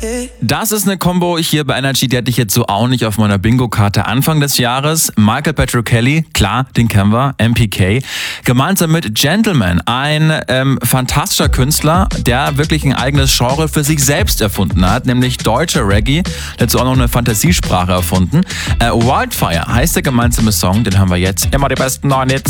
Das ist eine Kombo hier bei Energy, die hatte ich jetzt so auch nicht auf meiner Bingo-Karte Anfang des Jahres. Michael Patrick Kelly, klar, den kennen wir, MPK. Gemeinsam mit Gentleman, ein fantastischer Künstler, der wirklich ein eigenes Genre für sich selbst erfunden hat, nämlich deutscher Reggae. Dazu auch noch eine Fantasiesprache erfunden. Wildfire heißt der gemeinsame Song, den haben wir jetzt. Immer die besten neuen Hits.